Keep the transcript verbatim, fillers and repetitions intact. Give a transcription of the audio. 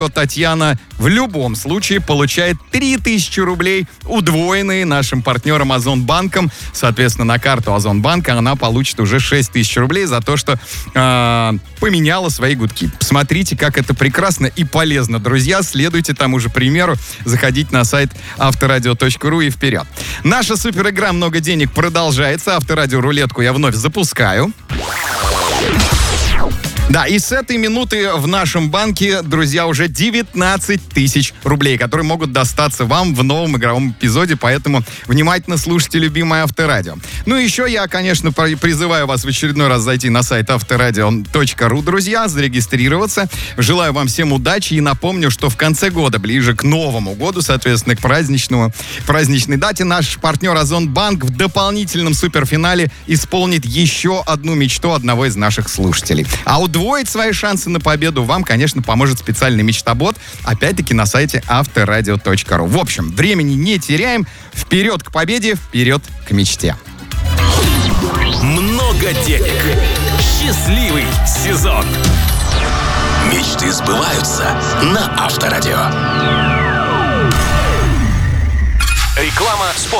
Татьяна в любом случае получает три тысячи рублей, удвоенные нашим партнером Озонбанком. Соответственно, на карту Озонбанка она получит уже шесть тысяч рублей за то, что э, поменяла свои гудки. Посмотрите, как это прекрасно и полезно, друзья. Следуйте тому же примеру. Заходите на сайт авторадио точка ру и вперед. Наша суперигра «Много денег» продолжается. Авторадио рулетку я вновь запускаю. Да, и с этой минуты в нашем банке, друзья, уже девятнадцать тысяч рублей, которые могут достаться вам в новом игровом эпизоде, поэтому внимательно слушайте любимое Авторадио. Ну и еще я, конечно, призываю вас в очередной раз зайти на сайт авторадио точка ру, друзья, зарегистрироваться. Желаю вам всем удачи и напомню, что в конце года, ближе к Новому году, соответственно, к праздничному, праздничной дате, наш партнер Озонбанк в дополнительном суперфинале исполнит еще одну мечту одного из наших слушателей. А удвоить свои шансы на победу вам, конечно, поможет специальный мечтобот, опять-таки на сайте авторадио точка ру. В общем, времени не теряем. Вперед к победе, вперед к мечте. Много денег. Счастливый сезон. Мечты сбываются на Авторадио. Реклама спонсора.